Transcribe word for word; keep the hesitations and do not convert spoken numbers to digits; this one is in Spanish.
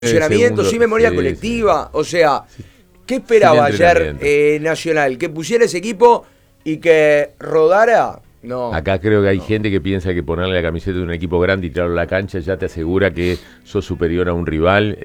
Funcionamiento, sin memoria sí, colectiva, sí. o sea, ¿qué esperaba Sin ayer eh, Nacional? ¿Que pusiera ese equipo y que rodara? No. Acá creo que hay no. gente que piensa que ponerle la camiseta de un equipo grande y tirarlo a la cancha ya te asegura que sos superior a un rival.